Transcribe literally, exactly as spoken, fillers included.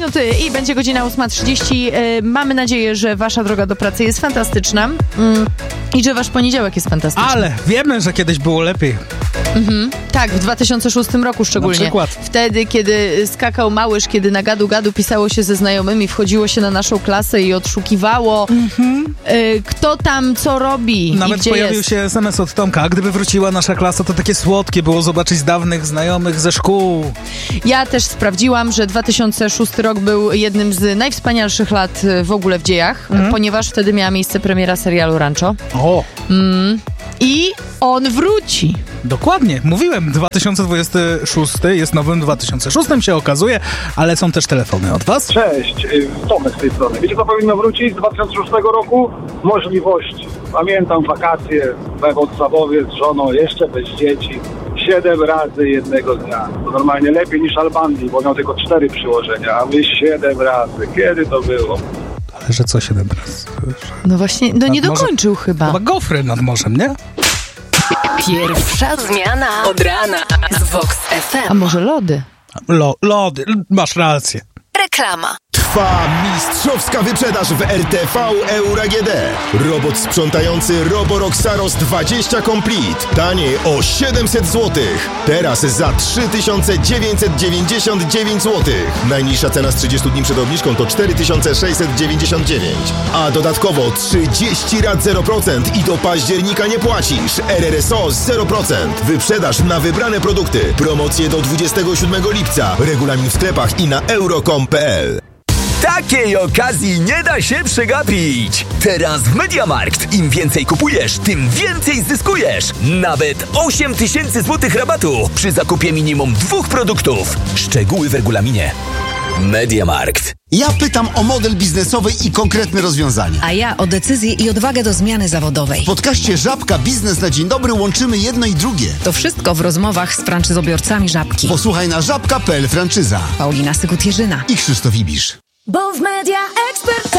minuty i będzie godzina ósma trzydzieści. Mamy nadzieję, że wasza droga do pracy jest fantastyczna mm, i że wasz poniedziałek jest fantastyczny. Ale wiemy, że kiedyś było lepiej. Mhm. Tak, w dwa tysiące szóstym roku szczególnie. Na przykład. Wtedy, kiedy skakał Małysz, kiedy na gadu gadu pisało się ze znajomymi, wchodziło się na naszą klasę i odszukiwało, mhm. y, kto tam co robi. Nawet i gdzie pojawił jest. się es em es od Tomka. A gdyby wróciła nasza klasa, to takie słodkie było zobaczyć dawnych znajomych ze szkół. Ja też sprawdziłam, że dwa tysiące szósty rok był jednym z najwspanialszych lat w ogóle w dziejach, mhm. ponieważ wtedy miała miejsce premiera serialu Rancho. O! Mm. I on wróci. Dokładnie, mówiłem, dwa tysiące dwudziesty szósty jest nowym dwa tysiące szóstym, się okazuje, ale są też telefony od was. Cześć, Tomek z tej strony. Wiecie, co powinno wrócić z dwa tysiące szóstego roku? Możliwość. Pamiętam wakacje we Włocławowie z żoną, jeszcze bez dzieci. Siedem razy jednego dnia. To normalnie lepiej niż Albanii, bo miał tylko cztery przyłożenia, a my siedem razy. Kiedy to było? Ale że co siedem razy? No właśnie, no nie morze... dokończył chyba. Chyba gofry nad morzem, nie? Pierwsza zmiana od rana z Vox F M. A może lody? Lo, lody, masz rację. Reklama. Trwa mistrzowska wyprzedaż w R T V Euro A G D. Robot sprzątający Roborock Saros dwadzieścia Complete. Taniej o siedemset złotych. Teraz za trzy tysiące dziewięćset dziewięćdziesiąt dziewięć złotych. Najniższa cena z trzydziestu dni przed obniżką to cztery tysiące sześćset dziewięćdziesiąt dziewięć. A dodatkowo trzydzieści rat zero procent i do października nie płacisz. R R S O zero procent. Wyprzedaż na wybrane produkty. Promocje do dwudziestego siódmego lipca. Regulamin w sklepach i na euro kropka com kropka p l. Takiej okazji nie da się przegapić. Teraz w MediaMarkt im więcej kupujesz, tym więcej zyskujesz. Nawet osiem tysięcy złotych rabatu przy zakupie minimum dwóch produktów. Szczegóły w regulaminie. MediaMarkt. Ja pytam o model biznesowy i konkretne rozwiązania. A ja o decyzję i odwagę do zmiany zawodowej. W podcaście Żabka Biznes na Dzień Dobry łączymy jedno i drugie. To wszystko w rozmowach z franczyzobiorcami Żabki. Posłuchaj na żabka kropka p l franczyza. Paulina Sykut-Jerzyna i Krzysztof Ibisz. Bo w Media Expert